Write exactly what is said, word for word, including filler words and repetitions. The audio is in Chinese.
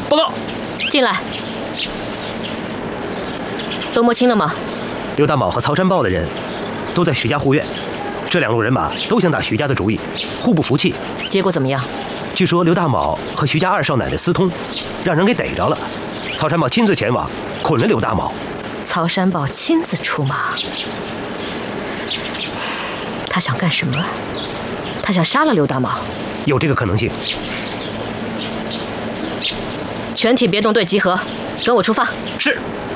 报告。 进来。都摸清了吗？ 刘大卯和曹山豹的人都在徐家护院，这两路人马都想打徐家的主意，互不服气。 结果怎么样？ 据说刘大卯和徐家二少奶奶私通，让人给逮着了。曹山豹亲自前往，捆了刘大卯。 曹山豹亲自出马，他想干什么？他想杀了刘大卯？ 有这个可能性。 全体别动队集合，跟我出发。 是。